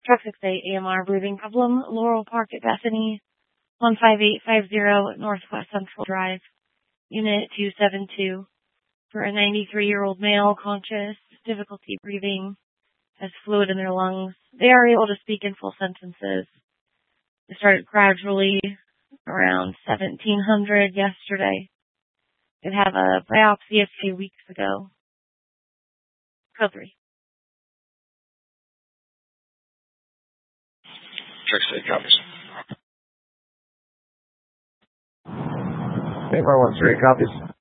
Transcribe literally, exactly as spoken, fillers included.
Truck six A A M R breathing problem, Laurel Park at Bethany, one five eight five zero Northwest Central Drive, Unit two seven two, for a ninety-three-year-old male, conscious, difficulty breathing, has fluid in their lungs. They are able to speak in full sentences. They started gradually around seventeen hundred yesterday. They'd have a biopsy a few weeks ago. Code three. Check state copies. Paper one three copies.